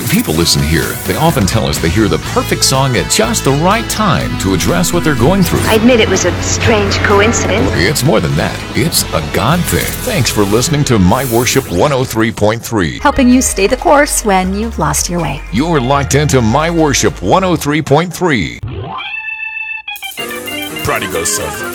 When people listen here, they often tell us they hear the perfect song at just the right time to address what they're going through. I admit it was a strange coincidence. It's more than that. It's a God thing. Thanks for listening to My Worship 103.3. Helping you stay the course when you've lost your way. You're locked into My Worship 103.3. Prodigal son.